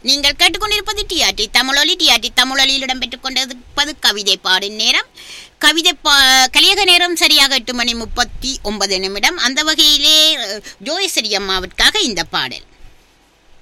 நீங்கள் கேட்டுக்கொண்டிருப்பது டிஆர்டி தமிழொலி. டிஆர்டி தமிழொலியில் இடம்பெற்றுக் கொண்டிருப்பது கவிதை பாடும் நேரம். கலியக நேரம் சரியாக 8:39. அந்த வகையிலே ஜோயஸ்ரீ அம்மாவிற்காக இந்த பாடல்.